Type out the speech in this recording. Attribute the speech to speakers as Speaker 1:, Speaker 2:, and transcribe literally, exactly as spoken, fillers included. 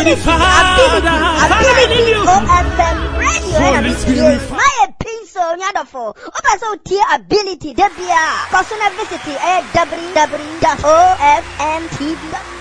Speaker 1: ability, ability, O F M radio. My pencil, wonderful. Open so tier ability, Debia. Personal visit, w w w dot o f m t v dot com.